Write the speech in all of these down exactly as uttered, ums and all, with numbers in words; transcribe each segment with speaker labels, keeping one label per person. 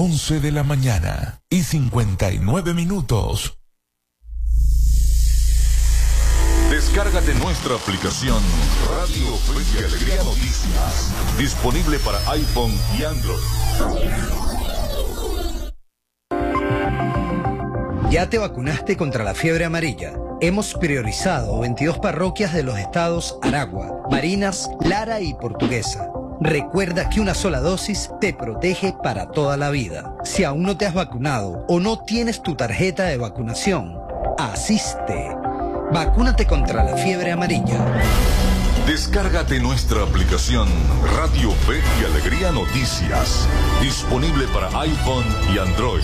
Speaker 1: once de la mañana y cincuenta y nueve minutos. Descárgate nuestra aplicación Radio Fe y Alegría Noticias, disponible para iPhone y Android.
Speaker 2: ¿Ya te vacunaste contra la fiebre amarilla? Hemos priorizado veintidós parroquias de los estados Aragua, Barinas, Lara y Portuguesa. Recuerda que una sola dosis te protege para toda la vida. Si aún no te has vacunado o no tienes tu tarjeta de vacunación, asiste. Vacúnate contra la fiebre amarilla.
Speaker 1: Descárgate nuestra aplicación Radio Fe y Alegría Noticias, disponible para iPhone y Android.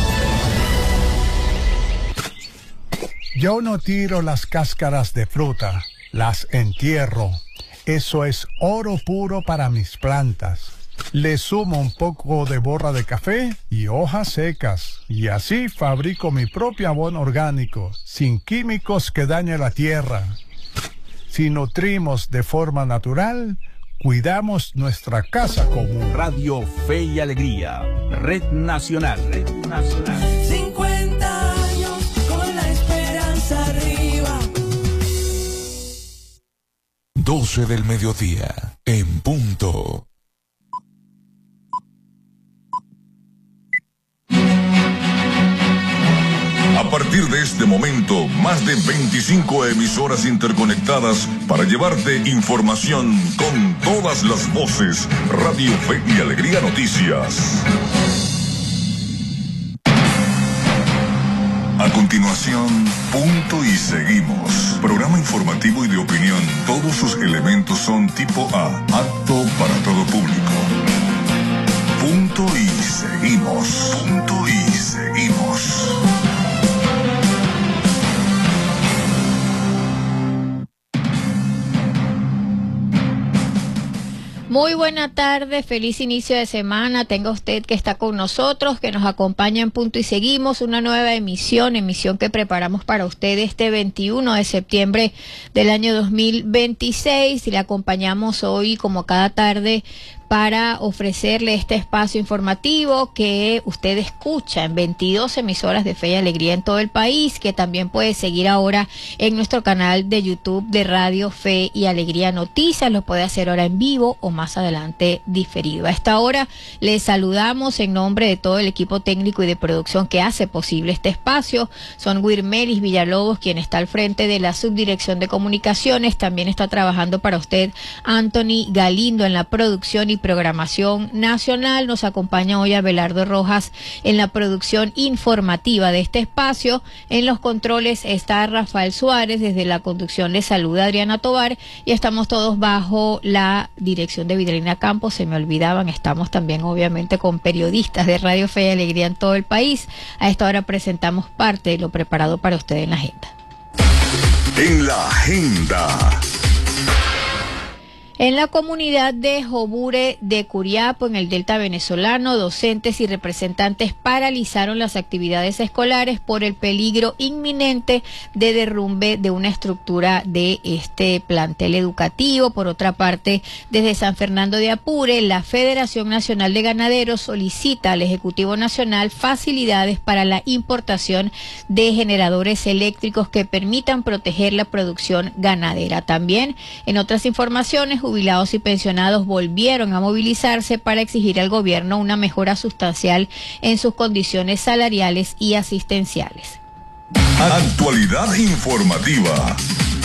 Speaker 3: Yo no tiro las cáscaras de fruta, las entierro. Eso es oro puro para mis plantas. Le sumo un poco de borra de café y hojas secas, y así fabrico mi propio abono orgánico, sin químicos que dañen la tierra. Si nutrimos de forma natural, cuidamos nuestra casa común.
Speaker 4: Radio Fe y Alegría, Red Nacional. Red Nacional.
Speaker 5: cincuenta años con la esperanza arriba.
Speaker 1: doce del mediodía, en punto. A partir de este momento, más de veinticinco emisoras interconectadas para llevarte información con todas las voces. Radio Fe y Alegría Noticias. A continuación, Punto y Seguimos. Programa informativo y de opinión. Todos sus elementos son tipo A, apto para todo público. Punto y Seguimos. Punto y Seguimos.
Speaker 6: Muy buena tarde, feliz inicio de semana. Tenga usted que está con nosotros, que nos acompaña en Punto y Seguimos, una nueva emisión, emisión que preparamos para usted este veintiuno de septiembre del año dos mil veintiséis, y le acompañamos hoy como cada tarde para ofrecerle este espacio informativo que usted escucha en veintidós emisoras de Fe y Alegría en todo el país, que también puede seguir ahora en nuestro canal de YouTube de Radio Fe y Alegría Noticias. Lo puede hacer ahora en vivo o más adelante diferido. A esta hora les saludamos en nombre de todo el equipo técnico y de producción que hace posible este espacio. Son Wirmelis Villalobos quien está al frente de la Subdirección de Comunicaciones. También está trabajando para usted Anthony Galindo en la producción y programación nacional. Nos acompaña hoy Abelardo Rojas en la producción informativa de este espacio. En los controles está Rafael Suárez. Desde la conducción les saluda Adriana Tovar, y estamos todos bajo la dirección de Vidalina Campos. Se me olvidaban, estamos también obviamente con periodistas de Radio Fe y Alegría en todo el país. A esta hora presentamos parte de lo preparado para usted en la agenda.
Speaker 1: En la agenda.
Speaker 6: En la comunidad de Jobure de Curiapo, en el delta venezolano, docentes y representantes paralizaron las actividades escolares por el peligro inminente de derrumbe de una estructura de este plantel educativo. Por otra parte, desde San Fernando de Apure, la Federación Nacional de Ganaderos solicita al Ejecutivo Nacional facilidades para la importación de generadores eléctricos que permitan proteger la producción ganadera. También, en otras informaciones, jubilados y pensionados volvieron a movilizarse para exigir al gobierno una mejora sustancial en sus condiciones salariales y asistenciales.
Speaker 1: Actualidad informativa.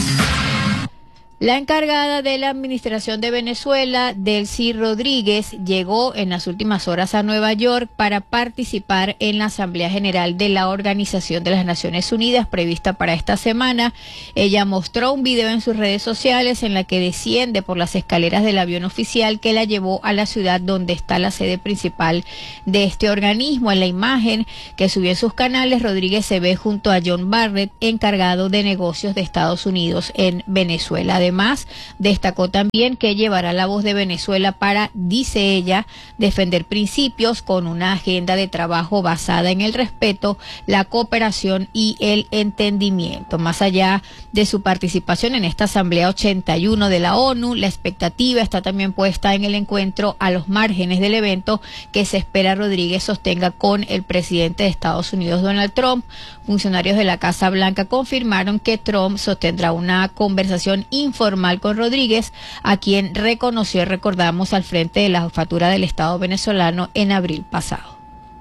Speaker 6: La encargada de la Administración de Venezuela, Delcy Rodríguez, llegó en las últimas horas a Nueva York para participar en la Asamblea General de la Organización de las Naciones Unidas prevista para esta semana. Ella mostró un video en sus redes sociales en la que desciende por las escaleras del avión oficial que la llevó a la ciudad donde está la sede principal de este organismo. En la imagen que subió en sus canales, Rodríguez se ve junto a John Barrett, encargado de negocios de Estados Unidos en Venezuela. De Además, destacó también que llevará la voz de Venezuela para, dice ella, defender principios con una agenda de trabajo basada en el respeto, la cooperación y el entendimiento. Más allá de su participación en esta Asamblea ochenta y uno de la ONU, la expectativa está también puesta en el encuentro a los márgenes del evento que se espera Rodríguez sostenga con el presidente de Estados Unidos, Donald Trump. Funcionarios de la Casa Blanca confirmaron que Trump sostendrá una conversación informal con Rodríguez, a quien reconoció, recordamos, al frente de la jefatura del Estado venezolano en abril pasado.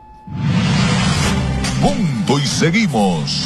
Speaker 1: Punto y seguimos.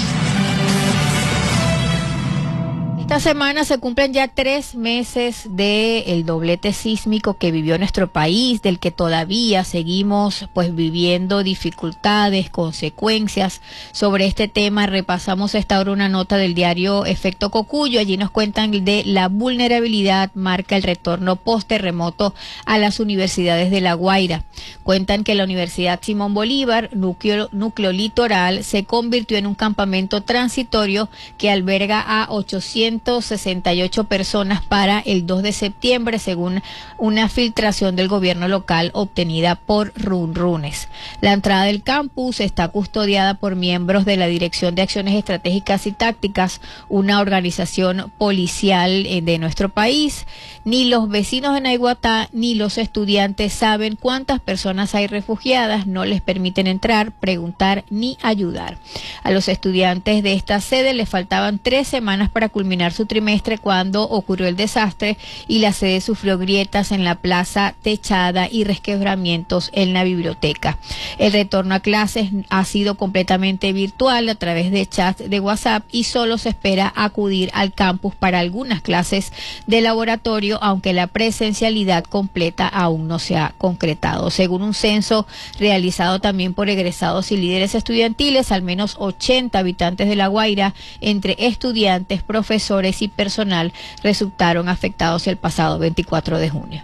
Speaker 6: Esta semana se cumplen ya tres meses del doblete sísmico que vivió nuestro país, del que todavía seguimos pues viviendo dificultades, consecuencias. Sobre este tema repasamos esta hora una nota del diario Efecto Cocuyo. Allí nos cuentan de la vulnerabilidad marca el retorno post-terremoto a las universidades de La Guaira. Cuentan que la Universidad Simón Bolívar, núcleo, núcleo litoral, se convirtió en un campamento transitorio que alberga a ochocientos sesenta y ocho personas para el dos de septiembre, según una filtración del gobierno local obtenida por Runrunes. La entrada del campus está custodiada por miembros de la Dirección de Acciones Estratégicas y Tácticas, una organización policial de nuestro país. Ni los vecinos de Naiguatá ni los estudiantes saben cuántas personas hay refugiadas, no les permiten entrar, preguntar ni ayudar. A los estudiantes de esta sede les faltaban tres semanas para culminar su trimestre cuando ocurrió el desastre y la sede sufrió grietas en la plaza techada y resquebramientos en la biblioteca. El retorno a clases ha sido completamente virtual a través de chats de WhatsApp y solo se espera acudir al campus para algunas clases de laboratorio, aunque la presencialidad completa aún no se ha concretado. Según un censo realizado también por egresados y líderes estudiantiles, al menos ochenta habitantes de La Guaira, entre estudiantes, profesores y personal, resultaron afectados el pasado veinticuatro de junio.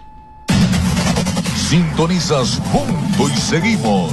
Speaker 1: Sintonizas Punto y Seguimos.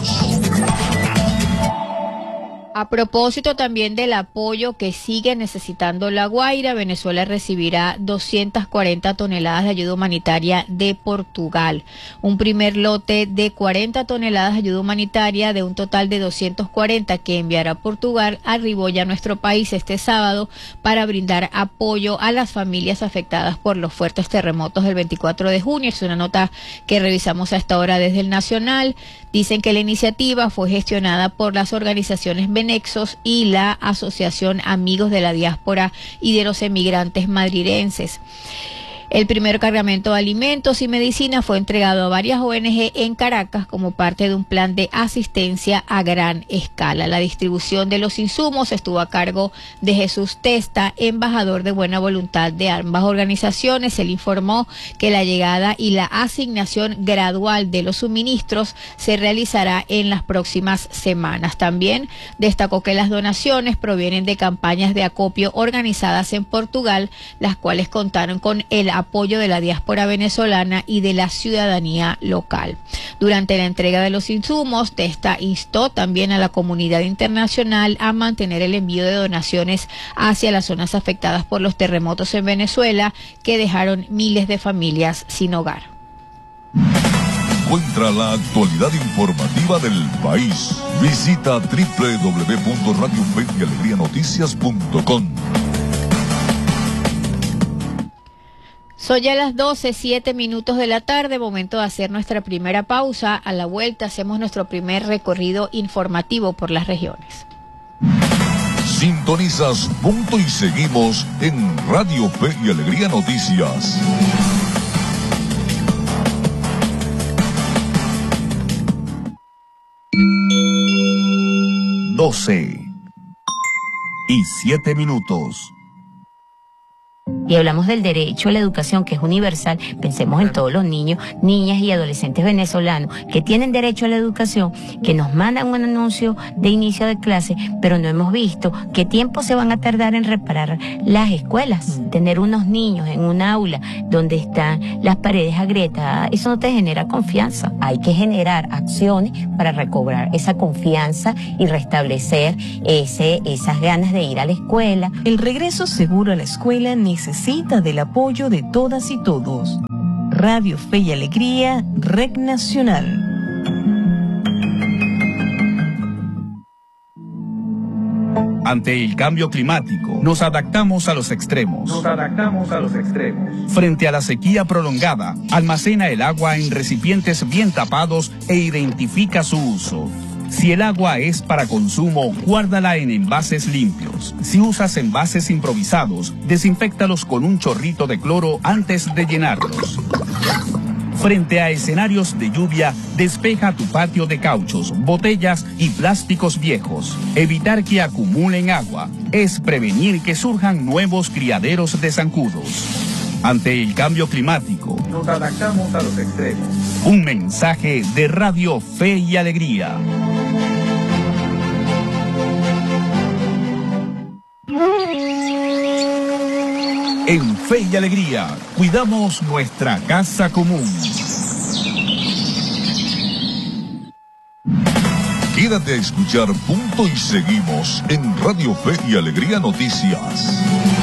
Speaker 6: A propósito también del apoyo que sigue necesitando La Guaira, Venezuela recibirá doscientas cuarenta toneladas de ayuda humanitaria de Portugal. Un primer lote de cuarenta toneladas de ayuda humanitaria de un total de doscientas cuarenta que enviará Portugal arribó ya a nuestro país este sábado para brindar apoyo a las familias afectadas por los fuertes terremotos del veinticuatro de junio. Es una nota que revisamos a esta hora desde el Nacional. Dicen que la iniciativa fue gestionada por las organizaciones Benexos y la Asociación Amigos de la Diáspora y de los Emigrantes Madrilenses. El primer cargamento de alimentos y medicina fue entregado a varias O N G en Caracas como parte de un plan de asistencia a gran escala. La distribución de los insumos estuvo a cargo de Jesús Testa, embajador de buena voluntad de ambas organizaciones. Él informó que la llegada y la asignación gradual de los suministros se realizará en las próximas semanas. También destacó que las donaciones provienen de campañas de acopio organizadas en Portugal, las cuales contaron con el apoyo de la diáspora venezolana y de la ciudadanía local. Durante la entrega de los insumos, Testa instó también a la comunidad internacional a mantener el envío de donaciones hacia las zonas afectadas por los terremotos en Venezuela, que dejaron miles de familias sin hogar.
Speaker 1: Encuentra la actualidad informativa del país. Visita doble u doble u doble u punto radio fe y alegría noticias punto com.
Speaker 6: Son ya las doce, siete minutos de la tarde, momento de hacer nuestra primera pausa. A la vuelta hacemos nuestro primer recorrido informativo por las regiones.
Speaker 1: Sintonizas Punto y Seguimos en Radio Fe y Alegría Noticias.
Speaker 4: doce y siete minutos.
Speaker 7: Y hablamos del derecho a la educación, que es universal. Pensemos en todos los niños, niñas y adolescentes venezolanos que tienen derecho a la educación, que nos mandan un anuncio de inicio de clase, pero no hemos visto qué tiempo se van a tardar en reparar las escuelas. Tener unos niños en un aula donde están las paredes agrietadas, eso no te genera confianza. Hay que generar acciones para recobrar esa confianza y restablecer ese, esas ganas de ir a la escuela.
Speaker 8: El regreso seguro a la escuela necesita necesita del apoyo de todas y todos. Radio Fe y Alegría, Red Nacional.
Speaker 4: Ante el cambio climático, nos adaptamos a los extremos. Nos adaptamos a los extremos. Frente a la sequía prolongada, almacena el agua en recipientes bien tapados e identifica su uso. Si el agua es para consumo, guárdala en envases limpios. Si usas envases improvisados, desinféctalos con un chorrito de cloro antes de llenarlos. Frente a escenarios de lluvia, despeja tu patio de cauchos, botellas y plásticos viejos. Evitar que acumulen agua es prevenir que surjan nuevos criaderos de zancudos. Ante el cambio climático, nos adaptamos a los extremos. Un mensaje de Radio Fe y Alegría. En Fe y Alegría, cuidamos nuestra casa común.
Speaker 1: Quédate a escuchar Punto y Seguimos en Radio Fe y Alegría Noticias.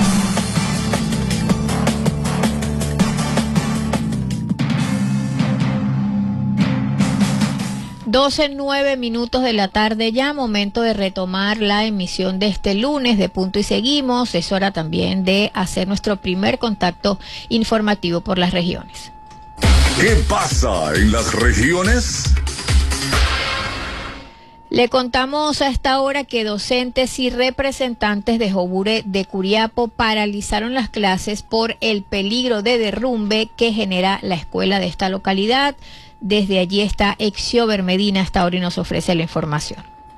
Speaker 6: doce, nueve minutos de la tarde ya, momento de retomar la emisión de este lunes de Punto y Seguimos. Es hora también de hacer nuestro primer contacto informativo por las regiones.
Speaker 1: ¿Qué pasa en las regiones?
Speaker 6: Le contamos a esta hora que docentes y representantes de Jobure de Curiapo paralizaron las clases por el peligro de derrumbe que genera la escuela de esta localidad. Desde allí está Exiober Medina hasta ahora y nos ofrece la información.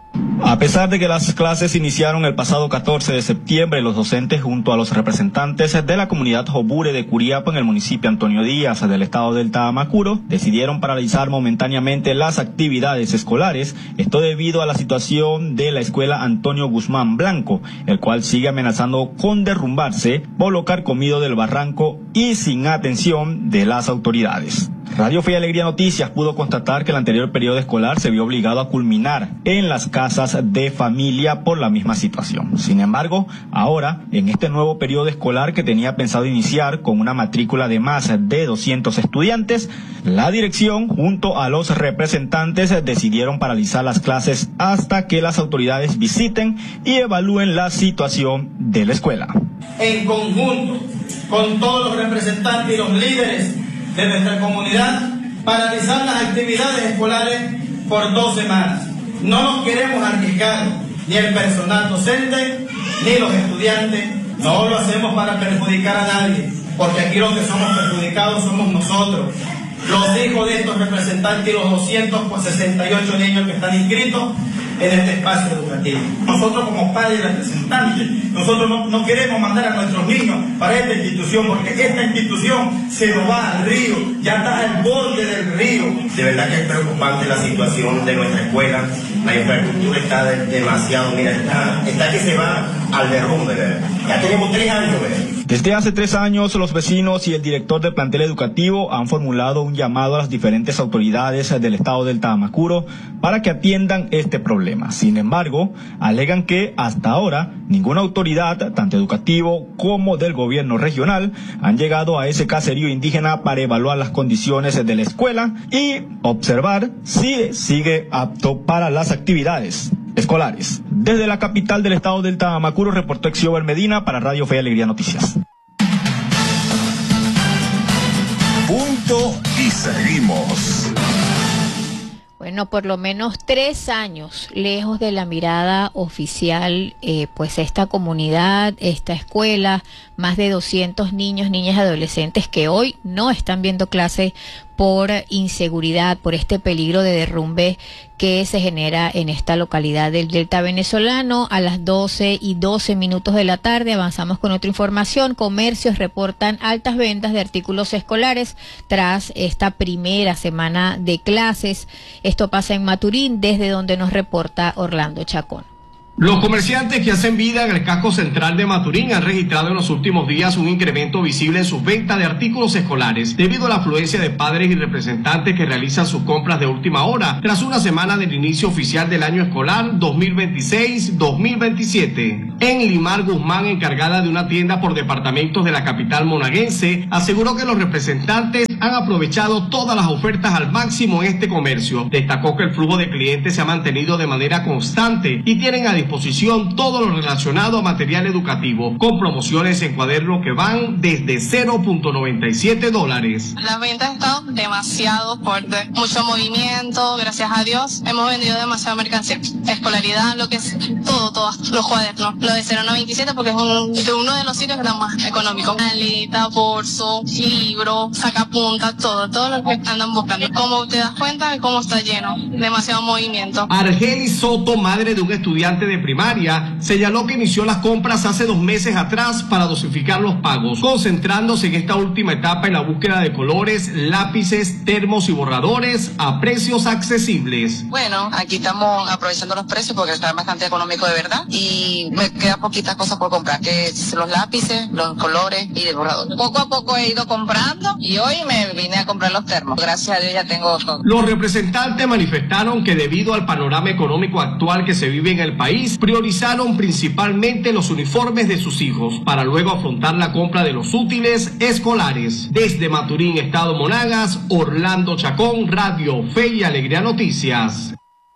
Speaker 9: A pesar de que las clases iniciaron el pasado catorce de septiembre, los docentes junto a los representantes de la comunidad Jobure de Curiapo en el municipio Antonio Díaz del estado del Tamacuro decidieron paralizar momentáneamente las actividades escolares, esto debido a la situación de la escuela Antonio Guzmán Blanco, el cual sigue amenazando con derrumbarse por lo carcomido del barranco y sin atención de las autoridades. Radio Fe y Alegría Noticias pudo constatar que el anterior periodo escolar se vio obligado a culminar en las casas de familia por la misma situación. Sin embargo, ahora, en este nuevo periodo escolar que tenía pensado iniciar con una matrícula de más de doscientos estudiantes, la dirección junto a los representantes decidieron paralizar las clases hasta que las autoridades visiten y evalúen la situación de la escuela.
Speaker 10: En conjunto con todos los representantes y los líderes de nuestra comunidad, paralizar las actividades escolares por dos semanas. No nos queremos arriesgar, ni el personal docente, ni los estudiantes. No lo hacemos para perjudicar a nadie, porque aquí los que somos perjudicados somos nosotros, los hijos de estos representantes y los doscientos sesenta y ocho niños que están inscritos en este espacio educativo. Nosotros como padres y representantes, nosotros no, no queremos mandar a nuestros niños para esta institución, porque esta institución se nos va al río, ya está al borde del río.
Speaker 11: De verdad que es preocupante la situación de nuestra escuela, la infraestructura está de, demasiado, mira, está, está que se va al derrumbe, ¿verdad? Ya tenemos tres años, ¿verdad?
Speaker 9: Desde hace tres años, los vecinos y el director del plantel educativo han formulado un llamado a las diferentes autoridades del estado del Tamacuro para que atiendan este problema. Sin embargo, alegan que hasta ahora ninguna autoridad, tanto educativo como del gobierno regional, han llegado a ese caserío indígena para evaluar las condiciones de la escuela y observar si sigue apto para las actividades escolares. Desde la capital del estado del Tamacuro, reportó Exiober Medina para Radio Fe y Alegría Noticias.
Speaker 1: Punto y seguimos.
Speaker 6: Bueno, por lo menos tres años lejos de la mirada oficial, eh, pues esta comunidad, esta escuela, más de doscientos niños, niñas y adolescentes que hoy no están viendo clase por inseguridad, por este peligro de derrumbe que se genera en esta localidad del Delta venezolano. A las doce y doce minutos de la tarde avanzamos con otra información. Comercios reportan altas ventas de artículos escolares tras esta primera semana de clases. Esto pasa en Maturín, desde donde nos reporta Orlando Chacón.
Speaker 12: Los comerciantes que hacen vida en el casco central de Maturín han registrado en los últimos días un incremento visible en sus ventas de artículos escolares debido a la afluencia de padres y representantes que realizan sus compras de última hora tras una semana del inicio oficial del año escolar dos mil veintiséis dos mil veintisiete. En Limar Guzmán, encargada de una tienda por departamentos de la capital monaguense, aseguró que los representantes han aprovechado todas las ofertas al máximo en este comercio. Destacó que el flujo de clientes se ha mantenido de manera constante y tienen a disposición todo lo relacionado a material educativo, con promociones en cuadernos que van desde cero punto noventa y siete dólares.
Speaker 13: Las ventas han estado demasiado fuertes, mucho movimiento, gracias a Dios. Hemos vendido demasiada mercancía, escolaridad, lo que es todo, todos los cuadernos. Lo de cero punto noventa y siete porque es un, de uno de los sitios que está más económico. Maleta, bolso, libro, sacapunta, todo, todo lo que andan buscando. Como te das cuenta de cómo está lleno, demasiado movimiento.
Speaker 12: Argelis Soto, madre de un estudiante de primaria, señaló que inició las compras hace dos meses atrás para dosificar los pagos, concentrándose en esta última etapa en la búsqueda de colores, lápices, termos y borradores a precios accesibles.
Speaker 14: Bueno, aquí estamos aprovechando los precios porque está bastante económico de verdad y me quedan poquitas cosas por comprar, que es los lápices, los colores y el borrador. Poco a poco he ido comprando y hoy me vine a comprar los termos. Gracias a Dios ya tengo todo.
Speaker 12: Los representantes manifestaron que debido al panorama económico actual que se vive en el país, priorizaron principalmente los uniformes de sus hijos para luego afrontar la compra de los útiles escolares. Desde Maturín, Estado Monagas, Orlando Chacón, Radio Fe y Alegría Noticias.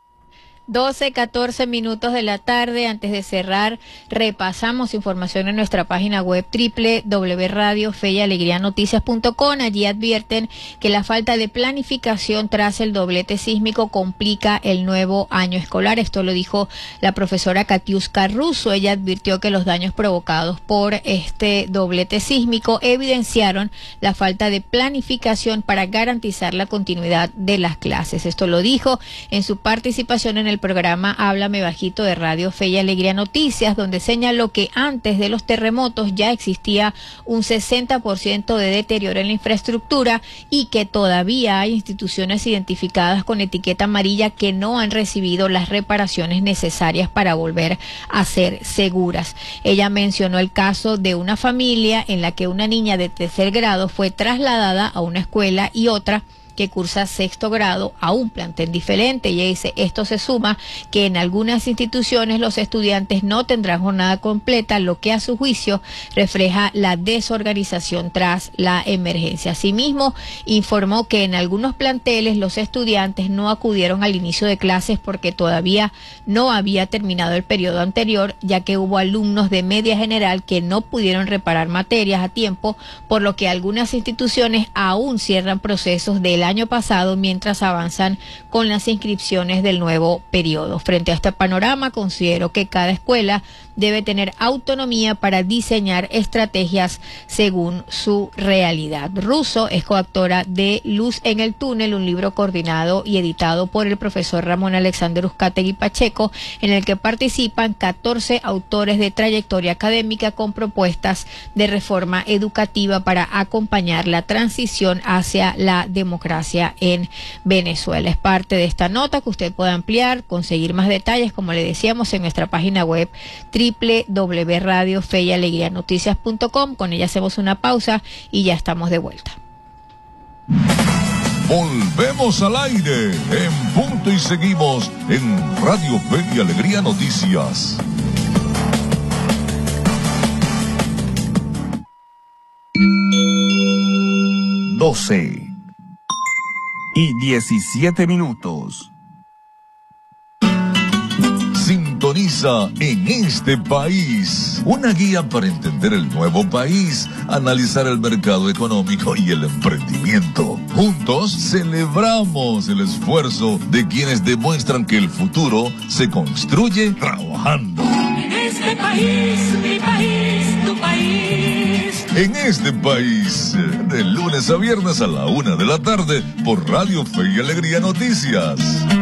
Speaker 6: doce, catorce minutos de la tarde. Antes de cerrar, repasamos información en nuestra página web doble u doble u doble u punto radio fe y alegría noticias punto com. Allí advierten que la falta de planificación tras el doblete sísmico complica el nuevo año escolar. Esto lo dijo la profesora Katiuska Russo. Ella advirtió que los daños provocados por este doblete sísmico evidenciaron la falta de planificación para garantizar la continuidad de las clases. Esto lo dijo en su participación en el programa Háblame Bajito de Radio Fe y Alegría Noticias, donde señaló que antes de los terremotos ya existía un sesenta por ciento de deterioro en la infraestructura y que todavía hay instituciones identificadas con etiqueta amarilla que no han recibido las reparaciones necesarias para volver a ser seguras. Ella mencionó el caso de una familia en la que una niña de tercer grado fue trasladada a una escuela y otra que cursa sexto grado a un plantel diferente. Y ella dice, esto se suma que en algunas instituciones los estudiantes no tendrán jornada completa, lo que a su juicio refleja la desorganización tras la emergencia. Asimismo, informó que en algunos planteles los estudiantes no acudieron al inicio de clases porque todavía no había terminado el periodo anterior, ya que hubo alumnos de media general que no pudieron reparar materias a tiempo, por lo que algunas instituciones aún cierran procesos del año pasado mientras avanzan con las inscripciones del nuevo periodo. Frente a este panorama, considero que cada escuela debe tener autonomía para diseñar estrategias según su realidad. Russo es coautora de Luz en el Túnel, un libro coordinado y editado por el profesor Ramón Alexander Uzcategui Pacheco, en el que participan catorce autores de trayectoria académica con propuestas de reforma educativa para acompañar la transición hacia la democracia en Venezuela. Es parte de esta nota que usted puede ampliar, conseguir más detalles, como le decíamos, en nuestra página web doble u doble u doble u punto radio fe y alegría noticias punto com. Con ella hacemos una pausa y ya estamos de vuelta.
Speaker 1: Volvemos al aire en punto y seguimos en Radio Fe y Alegría Noticias.
Speaker 4: doce y diecisiete minutos.
Speaker 1: Sintoniza En Este País, una guía para entender el nuevo país, analizar el mercado económico y el emprendimiento. Juntos celebramos el esfuerzo de quienes demuestran que el futuro se construye trabajando.
Speaker 5: En este país, mi país, tu país.
Speaker 1: En Este País, de lunes a viernes a la una de la tarde por Radio Fe y Alegría Noticias.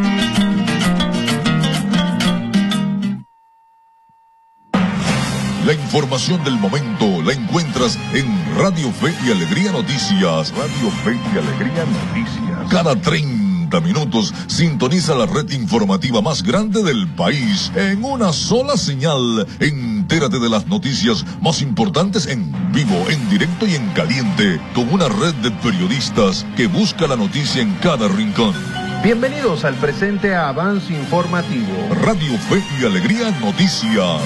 Speaker 1: La información del momento la encuentras en Radio Fe y Alegría Noticias. Radio Fe y Alegría Noticias. Cada treinta treinta minutos, sintoniza la red informativa más grande del país en una sola señal. Entérate de las noticias más importantes en vivo, en directo y en caliente, con una red de periodistas que busca la noticia en cada rincón.
Speaker 15: Bienvenidos al presente avance informativo.
Speaker 1: Radio Fe y Alegría Noticias.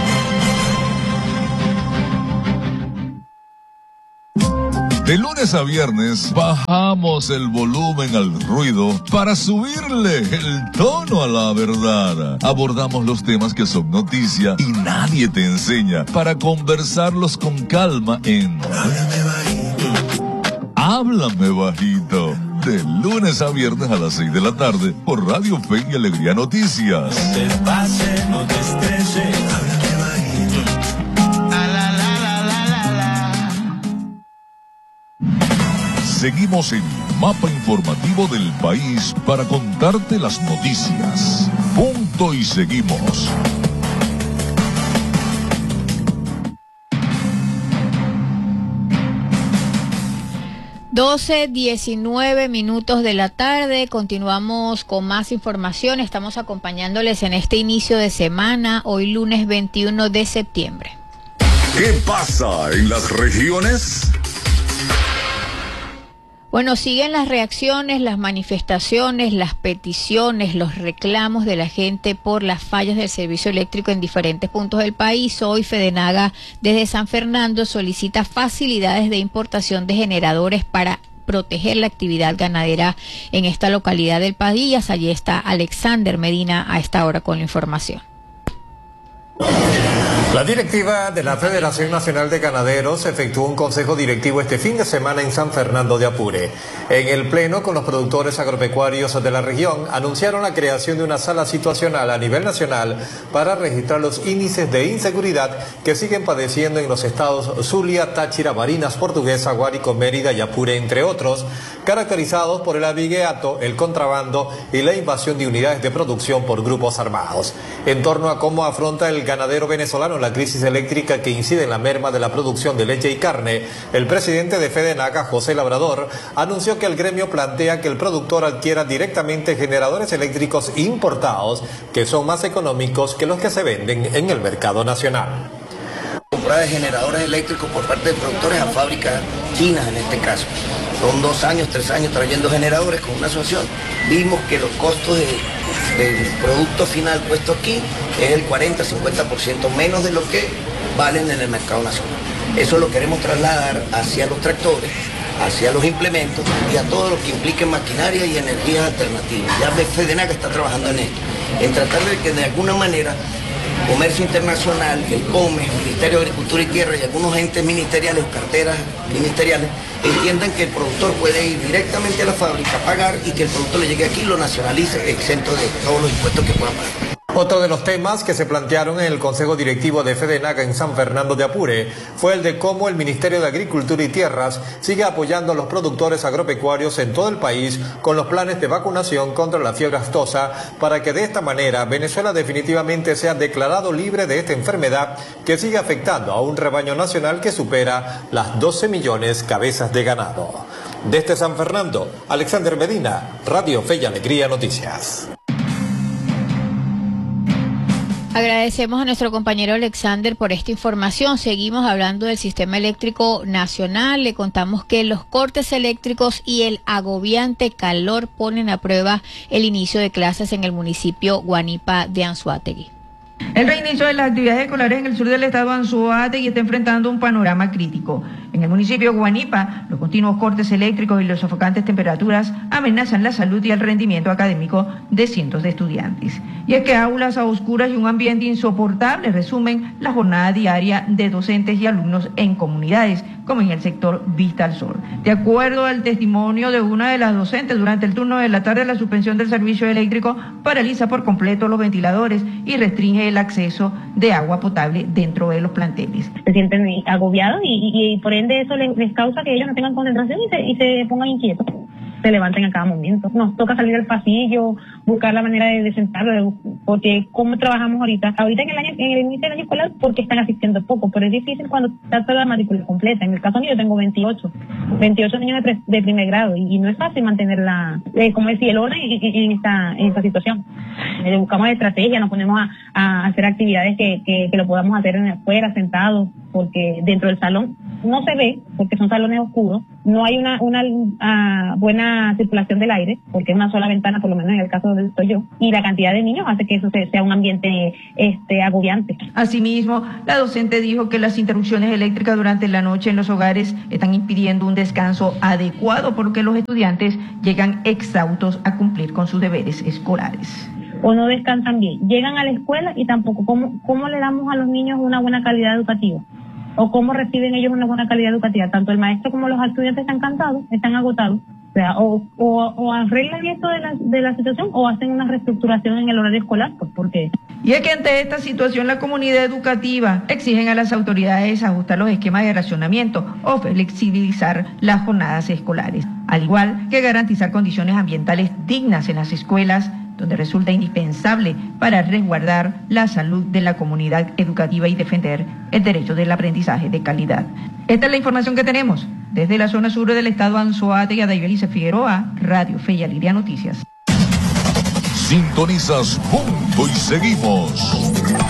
Speaker 1: De lunes a viernes bajamos el volumen al ruido para subirle el tono a la verdad. Abordamos los temas que son noticia y nadie te enseña para conversarlos con calma en Háblame Bajito. Háblame Bajito. De lunes a viernes a las seis de la tarde por Radio Fe y Alegría Noticias.
Speaker 5: No te pase, no te estreses. Háblame bajito. La, la, la, la, la, la, la.
Speaker 1: Seguimos el mapa informativo del país para contarte las noticias. Punto y seguimos.
Speaker 6: doce, diecinueve minutos de la tarde, continuamos con más información, estamos acompañándoles en este inicio de semana, hoy lunes veintiuno de septiembre.
Speaker 1: ¿Qué pasa en las regiones?
Speaker 6: Bueno, siguen las reacciones, las manifestaciones, las peticiones, los reclamos de la gente por las fallas del servicio eléctrico en diferentes puntos del país. Hoy Fedenaga desde San Fernando solicita facilidades de importación de generadores para proteger la actividad ganadera en esta localidad del país. Allí está Alexander Medina a esta hora con la información.
Speaker 16: La directiva de la Federación Nacional de Ganaderos efectuó un consejo directivo este fin de semana en San Fernando de Apure. En el pleno con los productores agropecuarios de la región anunciaron la creación de una sala situacional a nivel nacional para registrar los índices de inseguridad que siguen padeciendo en los estados Zulia, Táchira, Barinas, Portuguesa, Guárico, Mérida y Apure, entre otros, caracterizados por el avigueato, el contrabando y la invasión de unidades de producción por grupos armados. En torno a cómo afronta el ganadero venezolano la crisis eléctrica que incide en la merma de la producción de leche y carne, el presidente de Fedenaga, José Labrador, anunció que el gremio plantea que el productor adquiera directamente generadores eléctricos importados que son más económicos que los que se venden en el mercado nacional.
Speaker 17: Compra de generadores eléctricos por parte de productores a fábricas chinas en este caso. Son dos años, tres años trayendo generadores con una asociación. Vimos que los costos de, del producto final puesto aquí es el cuarenta a cincuenta por ciento menos de lo que valen en el mercado nacional. Eso lo queremos trasladar hacia los tractores, hacia los implementos y a todo lo que implique maquinaria y energías alternativas. Ya Fedenaga está trabajando en esto, en tratar de que de alguna manera Comercio Internacional, el COMES, el Ministerio de Agricultura y Tierra y algunos entes ministeriales o carteras ministeriales entiendan que el productor puede ir directamente a la fábrica, pagar y que el producto le llegue aquí y lo nacionalice exento de todos los impuestos que pueda pagar.
Speaker 16: Otro de los temas que se plantearon en el Consejo Directivo de Fedenaga en San Fernando de Apure fue el de cómo el Ministerio de Agricultura y Tierras sigue apoyando a los productores agropecuarios en todo el país con los planes de vacunación contra la fiebre aftosa para que de esta manera Venezuela definitivamente sea declarado libre de esta enfermedad que sigue afectando a un rebaño nacional que supera las doce millones cabezas de ganado. Desde San Fernando, Alexander Medina, Radio Fe y Alegría Noticias.
Speaker 6: Agradecemos a nuestro compañero Alexander por esta información. Seguimos hablando del sistema eléctrico nacional. Le contamos que los cortes eléctricos y el agobiante calor ponen a prueba el inicio de clases en el municipio Guanipa de Anzoátegui.
Speaker 18: El reinicio de las actividades escolares en el sur del estado de Anzoátegui está enfrentando un panorama crítico. En el municipio de Guanipa, los continuos cortes eléctricos y las sofocantes temperaturas amenazan la salud y el rendimiento académico de cientos de estudiantes. Y es que aulas a oscuras y un ambiente insoportable resumen la jornada diaria de docentes y alumnos en comunidades, como en el sector Vista al Sol. De acuerdo al testimonio de una de las docentes, durante el turno de la tarde la suspensión del servicio eléctrico paraliza por completo los ventiladores y restringe el acceso de agua potable dentro de los planteles.
Speaker 19: Se sienten agobiados y, y, y por ende eso les, les causa que ellos no tengan concentración y se, y se pongan inquietos. se levanten a cada momento. Nos toca salir al pasillo, buscar la manera de, de sentarlo, porque como trabajamos ahorita, ahorita en el año, en el inicio del año escolar, porque están asistiendo poco, pero es difícil cuando está toda la matrícula completa. En el caso mío yo tengo veintiocho niños de, de primer grado, y, y no es fácil mantener la, eh, como decía, el orden en, en, en esta, en esta situación. Eh, buscamos estrategias, nos ponemos a, a hacer actividades que, que, que lo podamos hacer en afuera, sentados, porque dentro del salón no se ve, porque son salones oscuros, no hay una, una uh, buena circulación del aire, porque es una sola ventana, por lo menos en el caso donde estoy yo, y la cantidad de niños hace que eso sea un ambiente este, agobiante.
Speaker 18: Asimismo, la docente dijo que las interrupciones eléctricas durante la noche en los hogares están impidiendo un descanso adecuado, porque los estudiantes llegan exhaustos a cumplir con sus deberes escolares.
Speaker 19: O no descansan bien, llegan a la escuela y tampoco, ¿cómo, cómo le damos a los niños una buena calidad educativa? ¿O cómo reciben ellos una buena calidad educativa? Tanto el maestro como los estudiantes están cansados, están agotados. O sea, o, o, o arreglan esto de la, de la situación, o hacen una reestructuración en el horario escolar, pues porque...
Speaker 18: Y es que ante esta situación la comunidad educativa exigen a las autoridades ajustar los esquemas de racionamiento o flexibilizar las jornadas escolares, al igual que garantizar condiciones ambientales dignas en las escuelas, donde resulta indispensable para resguardar la salud de la comunidad educativa y defender el derecho del aprendizaje de calidad. Esta es la información que tenemos desde la zona sur del estado Anzoátegui. A Daibelice Figueroa, Radio Fe y Alegría Noticias.
Speaker 1: Sintonizas Punto y Seguimos.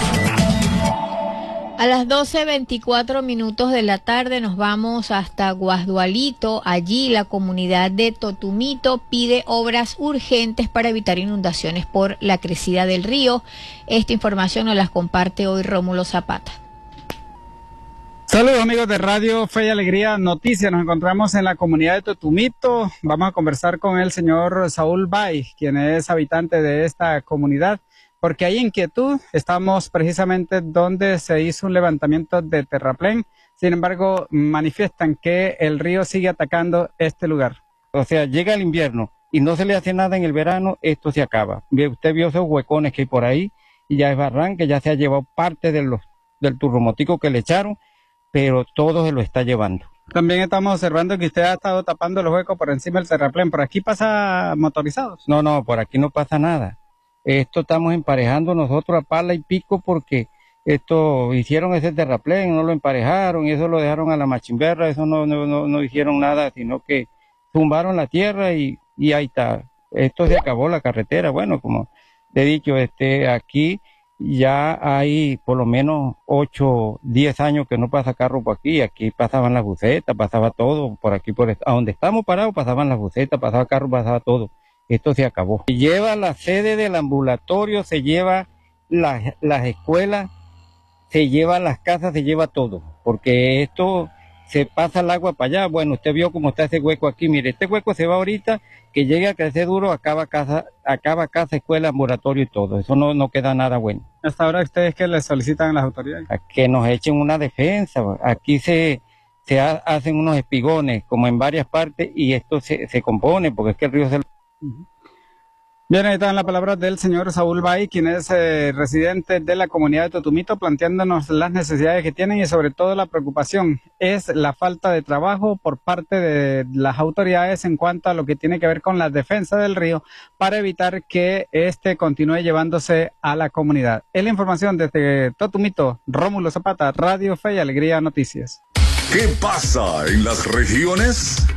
Speaker 6: A las doce veinticuatro minutos de la tarde nos vamos hasta Guasdualito. Allí la comunidad de Totumito pide obras urgentes para evitar inundaciones por la crecida del río. Esta información nos la comparte hoy Rómulo Zapata.
Speaker 20: Saludos amigos de Radio Fe y Alegría Noticias. Nos encontramos en la comunidad de Totumito. Vamos a conversar con el señor Saúl Bay, quien es habitante de esta comunidad, porque hay inquietud. Estamos precisamente donde se hizo un levantamiento de terraplén. Sin embargo, manifiestan que el río sigue atacando este lugar.
Speaker 21: O sea, llega el invierno y no se le hace nada en el verano, esto se acaba. Usted vio esos huecones que hay por ahí, y ya es barranque, ya se ha llevado parte de los, del turromotico que le echaron, pero todo se lo está llevando.
Speaker 20: También estamos observando que usted ha estado tapando los huecos por encima del terraplén. ¿Por aquí pasa motorizados?
Speaker 21: No, no, por aquí no pasa nada. Esto estamos emparejando nosotros a pala y pico, porque esto hicieron ese terraplén, no lo emparejaron y eso lo dejaron a la machimberra. Eso no, no, no, no hicieron nada, sino que tumbaron la tierra y, y ahí está. Esto se acabó la carretera. Bueno, como te he dicho, este, aquí ya hay por lo menos ocho, diez años que no pasa carro por aquí. Aquí pasaban las bucetas, pasaba todo. Por aquí, por a donde estamos parados, pasaban las bucetas, pasaba carro, pasaba todo. Esto se acabó. Se lleva la sede del ambulatorio, se lleva las, las escuelas, se lleva las casas, se lleva todo. Porque esto se pasa el agua para allá. Bueno, usted vio cómo está ese hueco aquí. Mire, este hueco se va ahorita, que llegue a crecer duro, acaba casa, acaba casa, escuela, ambulatorio y todo. Eso no, no queda nada bueno.
Speaker 20: ¿Hasta ahora ustedes qué les solicitan a las autoridades?
Speaker 21: A que nos echen una defensa. Aquí se, se ha, hacen unos espigones, como en varias partes, y esto se, se compone, porque es que el río se...
Speaker 20: Bien, ahí están las palabras del señor Saúl Bay, quien es eh, residente de la comunidad de Totumito, planteándonos las necesidades que tienen y sobre todo la preocupación es la falta de trabajo por parte de las autoridades en cuanto a lo que tiene que ver con la defensa del río para evitar que este continúe llevándose a la comunidad. Es la información desde Totumito, Rómulo Zapata, Radio Fe y Alegría Noticias.
Speaker 1: ¿Qué pasa en las regiones?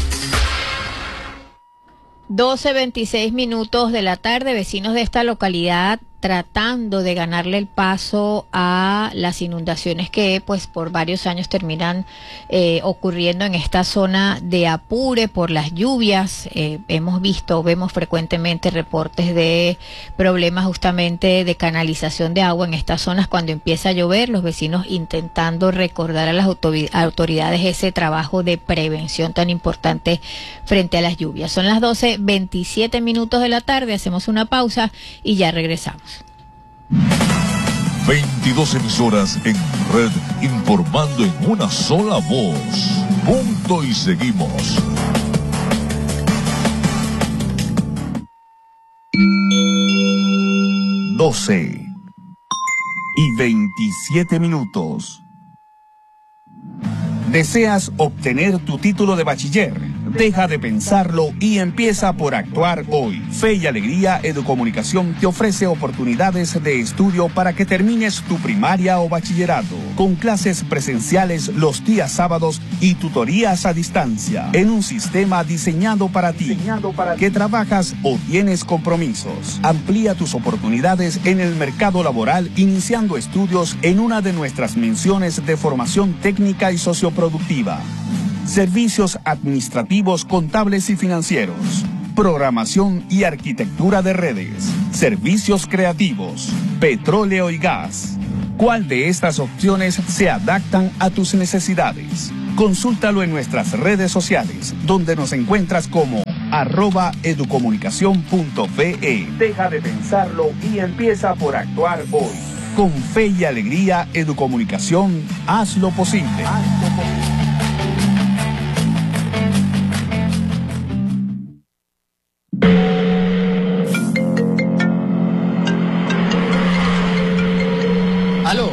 Speaker 6: doce veintiséis minutos de la tarde, vecinos de esta localidad tratando de ganarle el paso a las inundaciones que pues por varios años terminan eh, ocurriendo en esta zona de Apure por las lluvias. Eh, hemos visto, vemos frecuentemente reportes de problemas justamente de canalización de agua en estas zonas cuando empieza a llover, los vecinos intentando recordar a las autoridades ese trabajo de prevención tan importante frente a las lluvias. Son las doce veintisiete minutos de la tarde, hacemos una pausa y ya regresamos.
Speaker 1: veintidós emisoras en red informando en una sola voz. Punto y seguimos.
Speaker 4: doce y veintisiete minutos. ¿Deseas obtener tu título de bachiller, Deja de pensarlo y empieza por actuar hoy. Fe y Alegría Educomunicación te ofrece oportunidades de estudio para que termines tu primaria o bachillerato, con clases presenciales los días sábados y tutorías a distancia, en un sistema diseñado para ti, que trabajas o tienes compromisos. Amplía tus oportunidades en el mercado laboral iniciando estudios en una de nuestras menciones de formación técnica y socioproductiva. Servicios administrativos, contables y financieros. Programación y arquitectura de redes. Servicios creativos. Petróleo y gas. ¿Cuál de estas opciones se adaptan a tus necesidades? Consúltalo en nuestras redes sociales, donde nos encuentras como arroba educomunicación punto be. Deja de pensarlo y empieza por actuar hoy. Con Fe y Alegría Educomunicación, haz lo posible. Haz lo posible.
Speaker 2: Aló.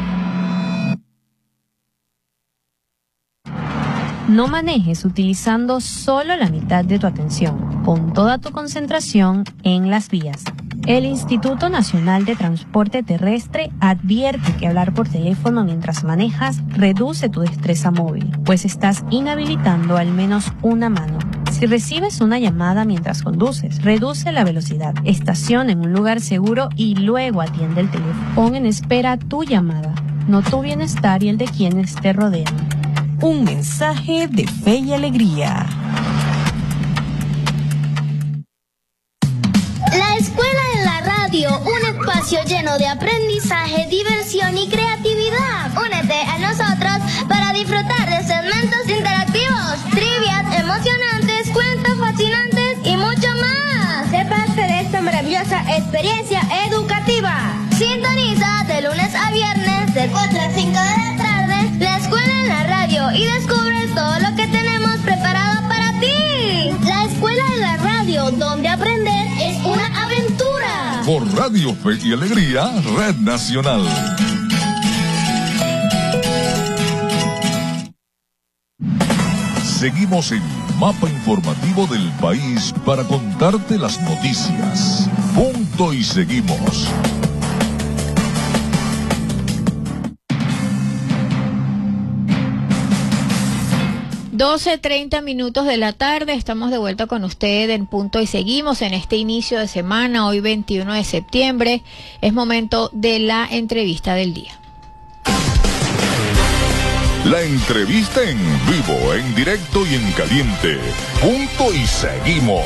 Speaker 22: No manejes utilizando solo la mitad de tu atención. Pon toda tu concentración en las vías. El Instituto Nacional de Transporte Terrestre advierte que hablar por teléfono mientras manejas reduce tu destreza móvil, pues estás inhabilitando al menos una mano. Si recibes una llamada mientras conduces, reduce la velocidad, estaciona en un lugar seguro y luego atiende el teléfono. Pon en espera tu llamada, no tu bienestar y el de quienes te rodean.
Speaker 8: Un mensaje de Fe y Alegría.
Speaker 23: La Escuela de la Radio, un espacio lleno de aprendizaje, diversión y creatividad. Únete a nosotros para disfrutar de segmentos interactivos, trivias emocionantes, cuentos fascinantes y mucho más. Sé parte de esta maravillosa experiencia educativa. Sintoniza de lunes a viernes de cuatro a cinco de la tarde La Escuela en la Radio y descubre todo lo que tenemos preparado para ti. La Escuela de la Radio, donde aprender es una aventura.
Speaker 1: Por Radio Fe y Alegría, Red Nacional. Seguimos el mapa informativo del país para contarte las noticias. Punto y seguimos.
Speaker 6: doce treinta minutos de la tarde, estamos de vuelta con usted en Punto y Seguimos en este inicio de semana, hoy veintiuno de septiembre. Es momento de la entrevista del día.
Speaker 1: La entrevista en vivo, en directo y en caliente. Punto y Seguimos.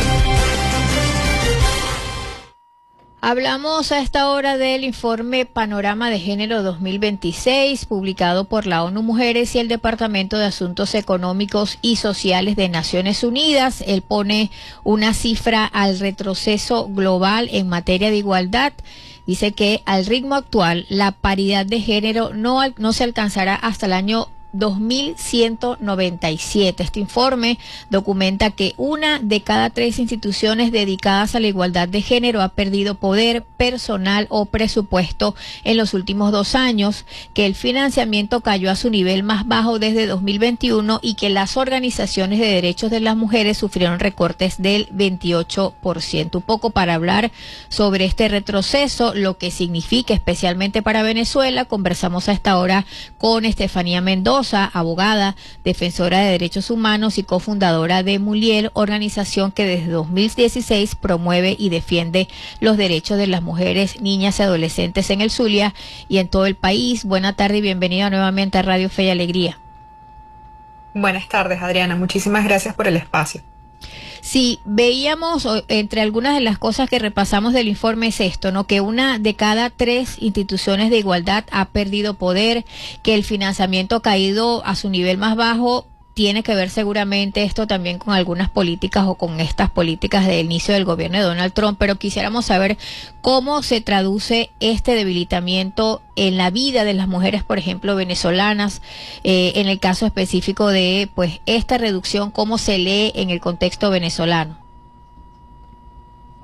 Speaker 6: Hablamos a esta hora del informe Panorama de Género dos mil veintiséis, publicado por la ONU Mujeres y el Departamento de Asuntos Económicos y Sociales de Naciones Unidas. Él pone una cifra al retroceso global en materia de igualdad. Dice que al ritmo actual, la paridad de género no, no se alcanzará hasta el año dos mil ciento noventa y siete. Este informe documenta que una de cada tres instituciones dedicadas a la igualdad de género ha perdido poder, personal o presupuesto en los últimos dos años, que el financiamiento cayó a su nivel más bajo desde dos mil veintiuno y que las organizaciones de derechos de las mujeres sufrieron recortes del veintiocho por ciento. Un poco para hablar sobre este retroceso, lo que significa especialmente para Venezuela, conversamos a esta hora con Estefanía Mendoza, abogada, defensora de derechos humanos y cofundadora de Muliel, organización que desde dos mil dieciséis promueve y defiende los derechos de las mujeres, niñas y adolescentes en el Zulia y en todo el país. Buena tarde y bienvenida nuevamente a Radio Fe y Alegría.
Speaker 24: Buenas tardes, Adriana. Muchísimas gracias por el espacio.
Speaker 6: Sí, veíamos, entre algunas de las cosas que repasamos del informe es esto, ¿no? Que una de cada tres instituciones de igualdad ha perdido poder, que el financiamiento ha caído a su nivel más bajo. Tiene que ver seguramente esto también con algunas políticas o con estas políticas del inicio del gobierno de Donald Trump, pero quisiéramos saber cómo se traduce este debilitamiento en la vida de las mujeres, por ejemplo, venezolanas, eh, en el caso específico de pues esta reducción, cómo se lee en el contexto venezolano.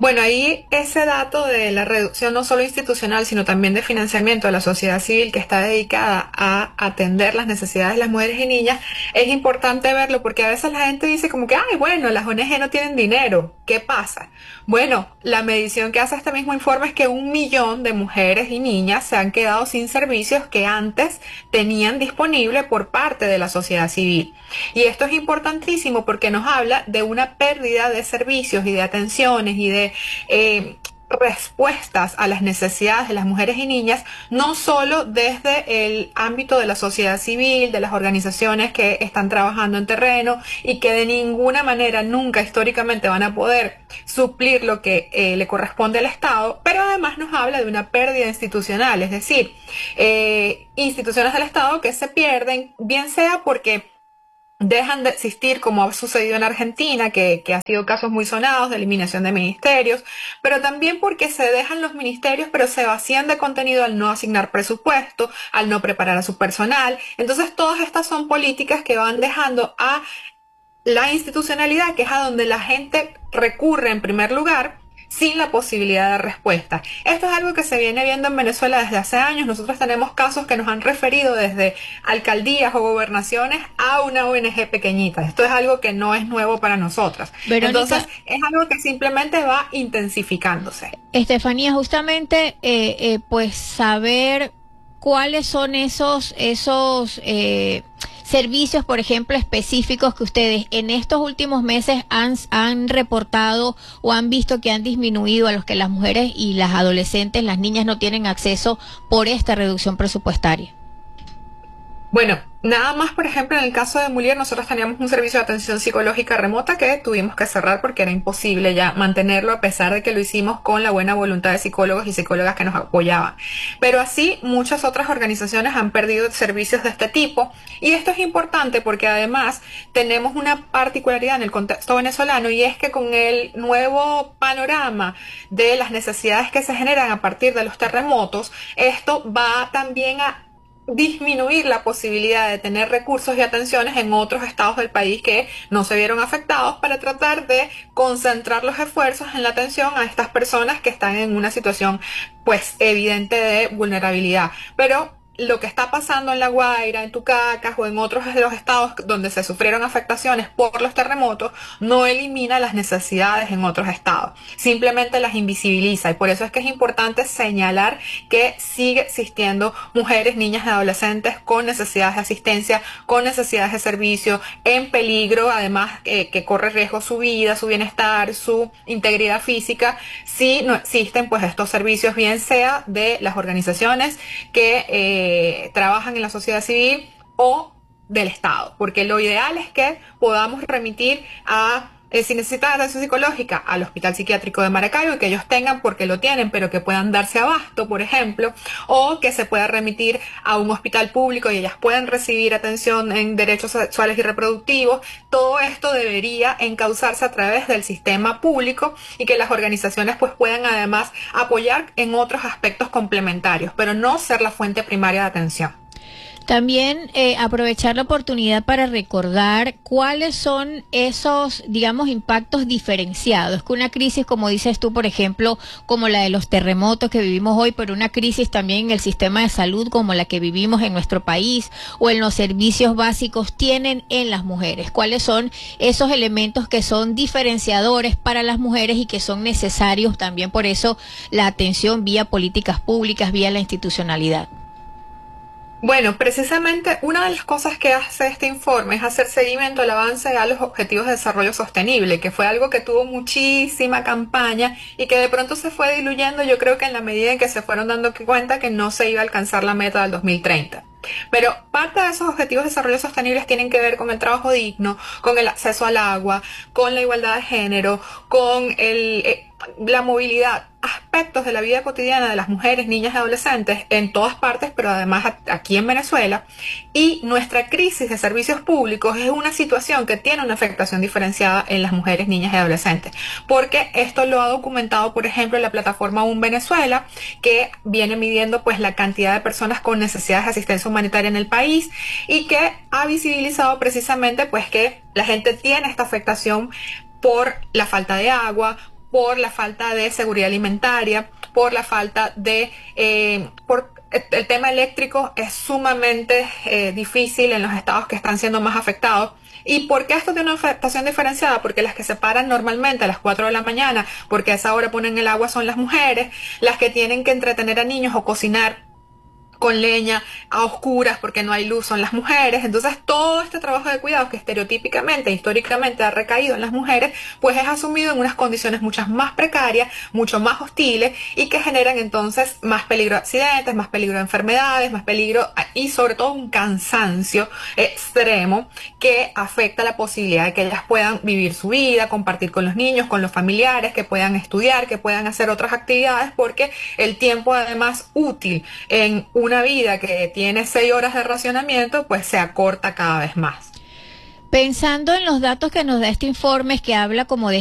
Speaker 24: Bueno, ahí ese dato de la reducción no solo institucional, sino también de financiamiento de la sociedad civil que está dedicada a atender las necesidades de las mujeres y niñas, es importante verlo porque a veces la gente dice como que, ay, bueno, las O N G no tienen dinero, ¿qué pasa? Bueno, la medición que hace este mismo informe es que un millón de mujeres y niñas se han quedado sin servicios que antes tenían disponible por parte de la sociedad civil. Y esto es importantísimo porque nos habla de una pérdida de servicios y de atenciones y de eh, respuestas a las necesidades de las mujeres y niñas, no solo desde el ámbito de la sociedad civil, de las organizaciones que están trabajando en terreno y que de ninguna manera nunca históricamente van a poder suplir lo que eh, le corresponde al Estado, pero además nos habla de una pérdida institucional, es decir, eh, instituciones del Estado que se pierden, bien sea porque dejan de existir, como ha sucedido en Argentina, que, que ha sido casos muy sonados de eliminación de ministerios, pero también porque se dejan los ministerios, pero se vacían de contenido al no asignar presupuesto, al no preparar a su personal. Entonces, todas estas son políticas que van dejando a la institucionalidad, que es a donde la gente recurre en primer lugar, sin la posibilidad de respuesta. Esto es algo que se viene viendo en Venezuela desde hace años. Nosotros tenemos casos que nos han referido desde alcaldías o gobernaciones a una O N G pequeñita. Esto es algo que no es nuevo para nosotras.
Speaker 6: Verónica,
Speaker 24: entonces, es algo que simplemente va intensificándose.
Speaker 6: Estefanía, justamente, eh, eh, pues saber cuáles son esos, esos eh, servicios, por ejemplo, específicos que ustedes en estos últimos meses han, han reportado o han visto que han disminuido, a los que las mujeres y las adolescentes, las niñas no tienen acceso por esta reducción presupuestaria.
Speaker 24: Bueno, nada más, por ejemplo, en el caso de Mulier, nosotros teníamos un servicio de atención psicológica remota que tuvimos que cerrar porque era imposible ya mantenerlo, a pesar de que lo hicimos con la buena voluntad de psicólogos y psicólogas que nos apoyaban. Pero así, muchas otras organizaciones han perdido servicios de este tipo, y esto es importante porque además tenemos una particularidad en el contexto venezolano, y es que con el nuevo panorama de las necesidades que se generan a partir de los terremotos, esto va también a disminuir la posibilidad de tener recursos y atenciones en otros estados del país que no se vieron afectados, para tratar de concentrar los esfuerzos en la atención a estas personas que están en una situación pues evidente de vulnerabilidad. Pero lo que está pasando en La Guaira, en Tucacas o en otros de los estados donde se sufrieron afectaciones por los terremotos no elimina las necesidades en otros estados, simplemente las invisibiliza, y por eso es que es importante señalar que sigue existiendo mujeres, niñas y adolescentes con necesidades de asistencia, con necesidades de servicio, en peligro, además eh, que corre riesgo su vida, su bienestar, su integridad física, si no existen pues estos servicios, bien sea de las organizaciones que eh, trabajan en la sociedad civil o del Estado, porque lo ideal es que podamos remitir a, eh, si necesitan atención psicológica, al Hospital Psiquiátrico de Maracaibo, y que ellos tengan, porque lo tienen, pero que puedan darse abasto, por ejemplo, o que se pueda remitir a un hospital público y ellas puedan recibir atención en derechos sexuales y reproductivos. Todo esto debería encauzarse a través del sistema público, y que las organizaciones pues puedan además apoyar en otros aspectos complementarios, pero no ser la fuente primaria de atención.
Speaker 6: También eh, aprovechar la oportunidad para recordar cuáles son esos, digamos, impactos diferenciados que una crisis, como dices tú, por ejemplo, como la de los terremotos que vivimos hoy, pero una crisis también en el sistema de salud como la que vivimos en nuestro país, o en los servicios básicos, tienen en las mujeres. ¿Cuáles son esos elementos que son diferenciadores para las mujeres y que son necesarios también, por eso, la atención vía políticas públicas, vía la institucionalidad?
Speaker 24: Bueno, precisamente una de las cosas que hace este informe es hacer seguimiento al avance a los Objetivos de Desarrollo Sostenible, que fue algo que tuvo muchísima campaña y que de pronto se fue diluyendo, yo creo que en la medida en que se fueron dando cuenta que no se iba a alcanzar la meta del dos mil treinta. Pero parte de esos objetivos de desarrollo sostenibles tienen que ver con el trabajo digno, con el acceso al agua, con la igualdad de género, con el, eh, la movilidad, aspectos de la vida cotidiana de las mujeres, niñas y adolescentes en todas partes, pero además aquí en Venezuela. Y nuestra crisis de servicios públicos es una situación que tiene una afectación diferenciada en las mujeres, niñas y adolescentes, porque esto lo ha documentado, por ejemplo, la plataforma Un Venezuela, que viene midiendo pues la cantidad de personas con necesidades de asistencia humanitaria en el país, y que ha visibilizado precisamente pues que la gente tiene esta afectación por la falta de agua, por la falta de seguridad alimentaria, por la falta de... Eh, por el tema eléctrico es sumamente eh, difícil en los estados que están siendo más afectados. ¿Y por qué esto tiene una afectación diferenciada? Porque las que se paran normalmente a las cuatro de la mañana, porque a esa hora ponen el agua, son las mujeres, las que tienen que entretener a niños o cocinar con leña a oscuras porque no hay luz son las mujeres. Entonces todo este trabajo de cuidados que estereotípicamente, históricamente ha recaído en las mujeres, pues es asumido en unas condiciones muchas más precarias, mucho más hostiles y que generan entonces más peligro de accidentes, más peligro de enfermedades, más peligro y sobre todo un cansancio extremo que afecta la posibilidad de que ellas puedan vivir su vida, compartir con los niños, con los familiares, que puedan estudiar, que puedan hacer otras actividades, porque el tiempo además útil en una una vida que tiene seis horas de racionamiento, pues se acorta cada vez más.
Speaker 6: Pensando en los datos que nos da este informe, que habla como de